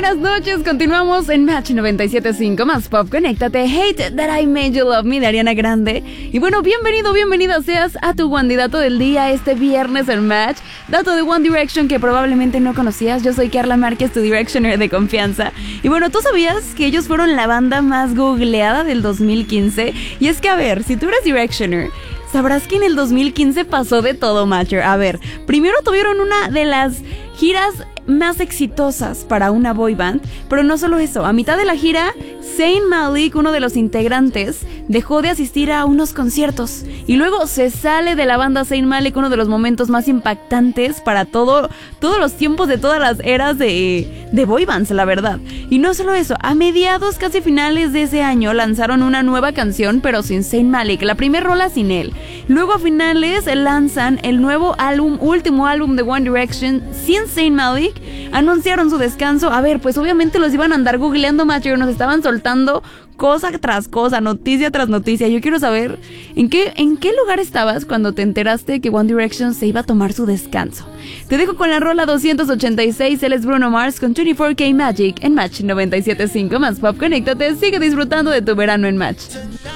buenas noches. Continuamos en Match 97.5 más pop. Conéctate. Hate That I Made You Love Me de Ariana Grande. Y bueno, bienvenida seas a tu Wandidato del día este viernes en Match. Dato de One Direction que probablemente no conocías. Yo soy Carla Márquez, tu Directioner de confianza. Y bueno, ¿tú sabías que ellos fueron la banda más googleada del 2015? Y es que, a ver, si tú eres Directioner, sabrás que en el 2015 pasó de todo, Matcher. A ver, primero tuvieron una de las giras más exitosas para una boy band, pero no solo eso, a mitad de la gira, Zayn Malik, uno de los integrantes, dejó de asistir a unos conciertos y luego se sale de la banda Zayn Malik, uno de los momentos más impactantes para todos los tiempos de todas las eras de boy bands, la verdad. Y no solo eso, a mediados, casi finales de ese año, lanzaron una nueva canción, pero sin Zayn Malik, la primera rola sin él. Luego a finales lanzan el nuevo álbum, último álbum de One Direction sin Zayn Malik. Anunciaron su descanso. A ver, pues obviamente los iban a andar googleando, macho, nos estaban soltando cosa tras cosa, noticia tras noticia. Yo quiero saber en qué lugar estabas cuando te enteraste que One Direction se iba a tomar su descanso. Te dejo con la rola 286, él es Bruno Mars con 24K Magic en Match 97.5 más pop. Conéctate, sigue disfrutando de tu verano en Match.